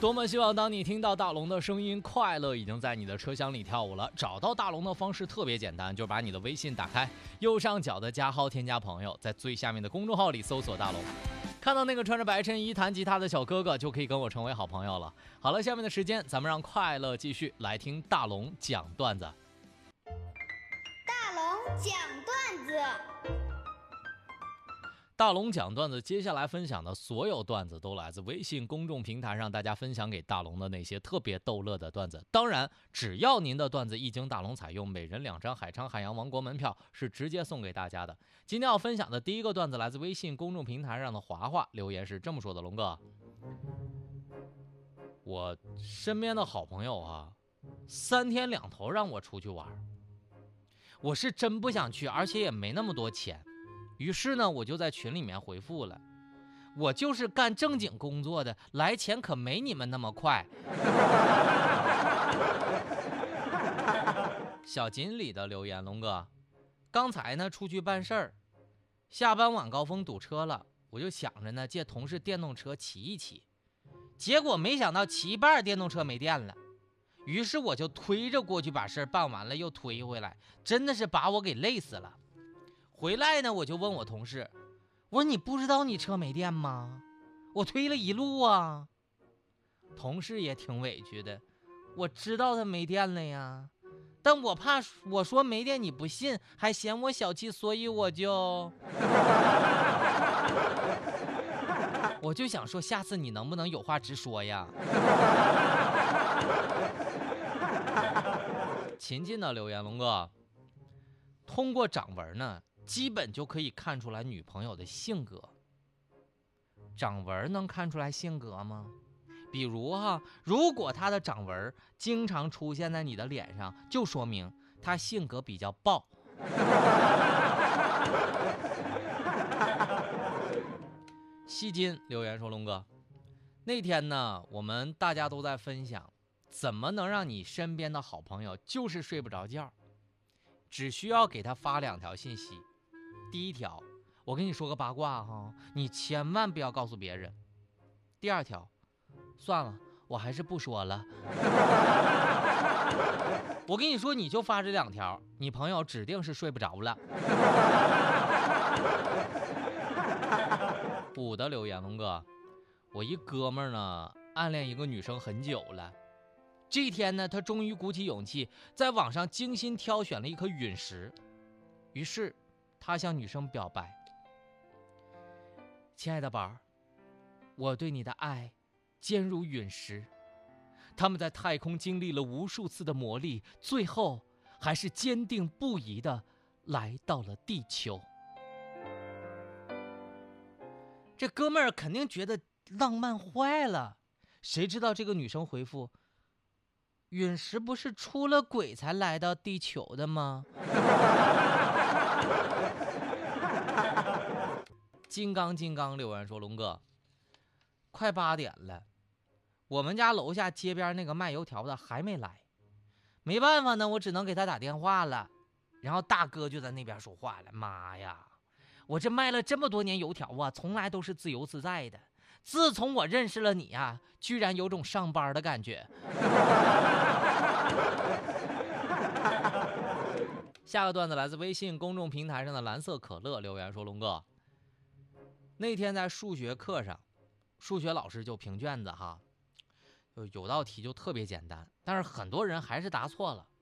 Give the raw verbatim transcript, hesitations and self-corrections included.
多么希望当你听到大龙的声音，快乐已经在你的车厢里跳舞了。找到大龙的方式特别简单，就把你的微信打开，右上角的加号添加朋友，在最下面的公众号里搜索大龙，看到那个穿着白衬衣弹吉他的小哥哥，就可以跟我成为好朋友了。好了，下面的时间咱们让快乐继续来听大龙讲段子。 大龙讲段子。 大龙讲段子，接下来分享的所有段子都来自微信公众平台上大家分享给大龙的那些特别逗乐的段子。当然，只要您的段子一经大龙采用，每人两张海昌海洋王国门票是直接送给大家的。今天要分享的第一个段子来自微信公众平台上的华华，留言是这么说的：龙哥，我身边的好朋友啊，三天两头让我出去玩，我是真不想去，而且也没那么多钱。于是呢，我就在群里面回复了，我就是干正经工作的，来钱可没你们那么快。小锦鲤的留言：龙哥，刚才呢出去办事儿，下班晚高峰堵车了，我就想着呢借同事电动车骑一骑，结果没想到骑一半电动车没电了，于是我就推着过去把事儿办完了，又推回来，真的是把我给累死了。回来呢，我就问我同事，我说你不知道你车没电吗？我推了一路啊。同事也挺委屈的，我知道他没电了呀，但我怕我说没电你不信，还嫌我小气，所以我就我就想说，下次你能不能有话直说呀？秦晋的留言：龙哥，通过掌纹呢，基本就可以看出来女朋友的性格。掌纹能看出来性格吗？比如哈，如果她的掌纹经常出现在你的脸上，就说明她性格比较暴。西金留言说：龙哥，那天呢，我们大家都在分享怎么能让你身边的好朋友就是睡不着觉，只需要给他发两条信息。第一条，我跟你说个八卦哈，你千万不要告诉别人。第二条，算了，我还是不说了。我跟你说，你就发这两条，你朋友指定是睡不着了。五的留言：龙哥，我一哥们儿呢暗恋一个女生很久了，这一天呢，他终于鼓起勇气在网上精心挑选了一颗陨石，于是他向女生表白，亲爱的宝儿，我对你的爱坚如陨石。他们在太空经历了无数次的磨砺，最后还是坚定不移地来到了地球。这哥们儿肯定觉得浪漫坏了，谁知道这个女生回复，陨石不是出了轨才来到地球的吗？金刚金刚留言说：龙哥，快八点了，我们家楼下街边那个卖油条的还没来，没办法呢，我只能给他打电话了。然后大哥就在那边说话了，妈呀，我这卖了这么多年油条啊，从来都是自由自在的，自从我认识了你啊，居然有种上班的感觉。下个段子来自微信公众平台上的蓝色可乐留言说：龙哥，那天在数学课上，数学老师就评卷子哈，有道题就特别简单，但是很多人还是答错了。